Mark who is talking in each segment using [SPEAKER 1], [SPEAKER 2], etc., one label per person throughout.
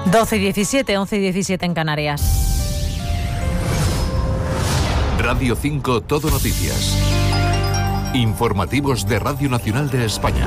[SPEAKER 1] 12:17, 11:17 en Canarias.
[SPEAKER 2] Radio 5 Todo Noticias. Informativos de Radio Nacional de España.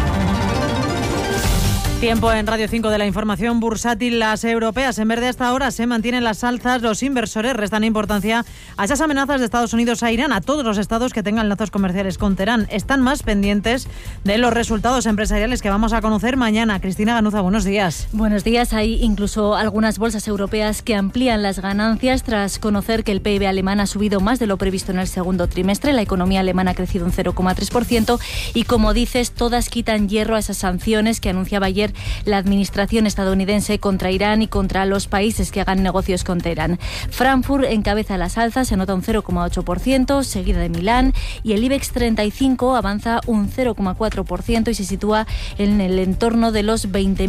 [SPEAKER 1] Tiempo en Radio 5 de la información bursátil. Las europeas en verde hasta ahora se mantienen las alzas. Los inversores restan importancia a esas amenazas de Estados Unidos a Irán, a todos los estados que tengan lazos comerciales con Teherán. Están más pendientes de los resultados empresariales que vamos a conocer mañana. Cristina Ganuza, buenos días.
[SPEAKER 3] Buenos días. Hay incluso algunas bolsas europeas que amplían las ganancias tras conocer que el PIB alemán ha subido más de lo previsto en el segundo trimestre. La economía alemana ha crecido un 0,3% y, como dices, todas quitan hierro a esas sanciones que anunciaba ayer la administración estadounidense contra Irán y contra los países que hagan negocios con Teherán. Frankfurt encabeza las alzas, se nota un 0,8%, seguida de Milán, y el IBEX 35 avanza un 0,4% y se sitúa en el entorno de los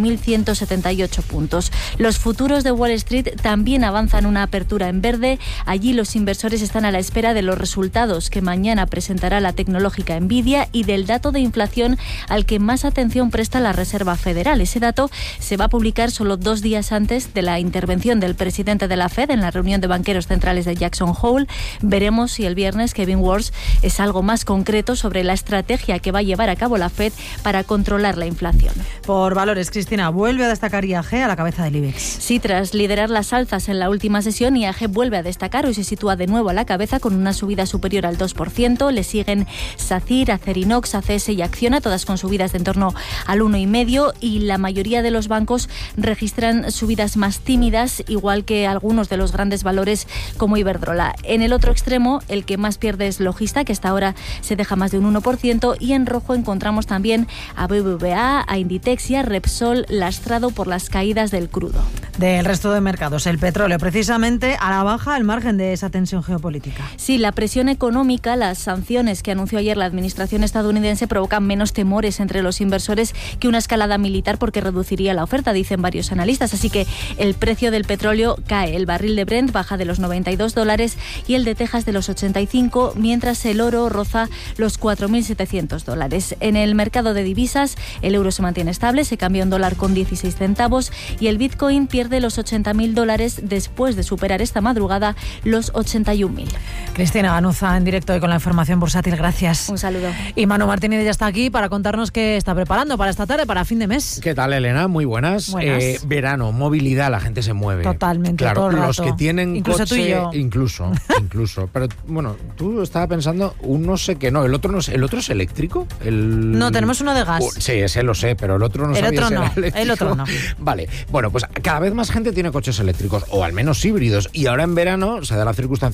[SPEAKER 3] 20.178 puntos. Los futuros de Wall Street también avanzan una apertura en verde. Allí los inversores están a la espera de los resultados que mañana presentará la tecnológica Nvidia y del dato de inflación al que más atención presta la Reserva Federal. Ese dato se va a publicar solo 2 días antes de la intervención del presidente de la Fed en la reunión de banqueros centrales de Jackson Hole. Veremos si el viernes Kevin Warsh es algo más concreto sobre la estrategia que va a llevar a cabo la Fed para controlar la inflación.
[SPEAKER 1] Por valores, Cristina, vuelve a destacar IAG a la cabeza del IBEX.
[SPEAKER 3] Sí, tras liderar las alzas en la última sesión, IAG vuelve a destacar. Hoy se sitúa de nuevo a la cabeza con una subida superior al 2%. Le siguen SACIR, Acerinox, ACS y Acciona, todas con subidas de en torno al 1,5%, y la mayoría de los bancos registran subidas más tímidas, igual que algunos de los grandes valores como Iberdrola. En el otro extremo, el que más pierde es Logista, que hasta ahora se deja más de un 1%, y en rojo encontramos también a BBVA, a Inditex y a Repsol, lastrado por las caídas del crudo.
[SPEAKER 1] Del resto de mercados, el petróleo, precisamente a la baja al margen de esa tensión geopolítica.
[SPEAKER 3] Sí, la presión económica, las sanciones que anunció ayer la administración estadounidense provocan menos temores entre los inversores que una escalada militar, porque reduciría la oferta, dicen varios analistas. Así que el precio del petróleo cae. El barril de Brent baja de los $92 y el de Texas de los 85, mientras el oro roza los $4.700. En el mercado de divisas, el euro se mantiene estable, se cambia $1.16 y el Bitcoin pierde los $80.000 después de superar esta madrugada los 81.000.
[SPEAKER 1] Cristina Ganuza en directo y con la información bursátil, gracias.
[SPEAKER 3] Un saludo.
[SPEAKER 1] Y Manu Martínez ya está aquí para contarnos qué está preparando para esta tarde, para fin de mes.
[SPEAKER 4] ¿Qué tal, Elena? Muy buenas. Verano, movilidad, la gente se mueve.
[SPEAKER 1] Totalmente,
[SPEAKER 4] claro,
[SPEAKER 1] todo el rato.
[SPEAKER 4] Los que tienen
[SPEAKER 1] incluso
[SPEAKER 4] coche,
[SPEAKER 1] tú y yo.
[SPEAKER 4] Incluso. Pero bueno, tú estabas pensando un no sé qué, no, el otro no es, ¿el otro es eléctrico?
[SPEAKER 1] No, tenemos uno de gas.
[SPEAKER 4] Sí, ese lo sé, pero el otro no sabía si era eléctrico.
[SPEAKER 1] El otro no.
[SPEAKER 4] Vale, bueno, pues cada vez más gente tiene coches eléctricos, o al menos híbridos, y ahora en verano se da la circunstancia